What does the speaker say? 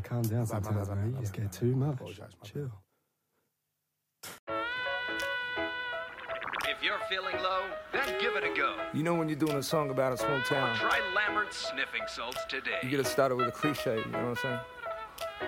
calm down sometimes, man. You just get too much. Chill. If you're feeling low, then give it a go. You know when you're doing a song about a small town, Try Lambert's sniffing salts today. you gotta start it with a cliche, you know what I'm saying?